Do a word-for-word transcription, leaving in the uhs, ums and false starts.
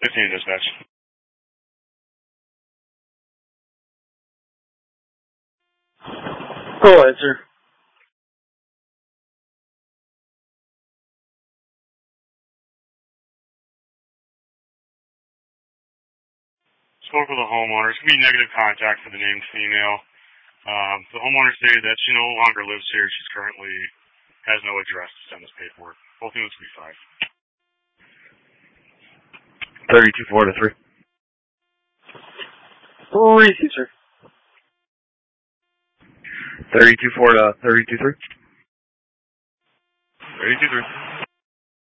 fifteen dispatch. Go ahead, sir. Spoke with the homeowner. It's going to be negative contact for the named female. Um, the homeowner stated that she no longer lives here. She's currently has no address to send this paperwork. Both units will be five. thirty-two four to three. Three, two, sir. thirty-two four to thirty-two three. thirty-two three.